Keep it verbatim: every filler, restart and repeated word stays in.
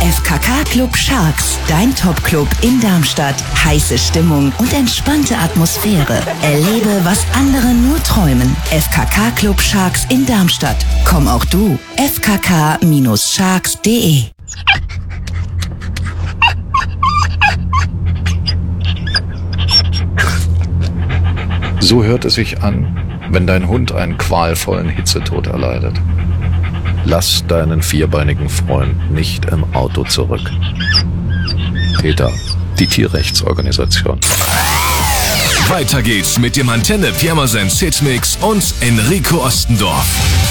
F K K Club Sharks, dein Top-Club in Darmstadt. Heiße Stimmung und entspannte Atmosphäre. Erlebe, was andere nur träumen. F K K Club Sharks in Darmstadt. Komm auch du. f k k sharks punkt d e So hört es sich an, wenn dein Hund einen qualvollen Hitzetod erleidet. Lass deinen vierbeinigen Freund nicht im Auto zurück. PETA, die Tierrechtsorganisation. Weiter geht's mit dem Antenne Pirmasens Hitmix und Enrico Ostendorf.